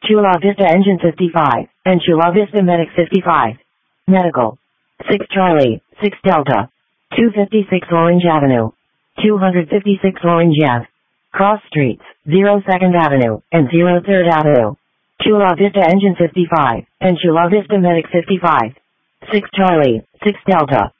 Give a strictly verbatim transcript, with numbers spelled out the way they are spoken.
Chula Vista Engine fifty-five, and Chula Vista Medic fifty-five. Medical. six Charlie, six Delta. two fifty-six Orange Avenue. two fifty-six Orange Ave. Cross Streets, zero second Avenue, and zero third Avenue. Chula Vista Engine fifty-five, and Chula Vista Medic fifty-five. six Charlie, six Delta.